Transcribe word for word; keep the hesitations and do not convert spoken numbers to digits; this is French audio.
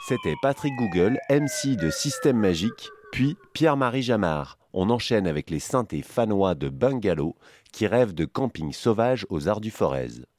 C'était Patrick Google, M C de Système Magique, puis Pierre-Marie Jamard. On enchaîne avec les synthés fanois de Bungalow qui rêvent de camping sauvage aux Arts du Forez.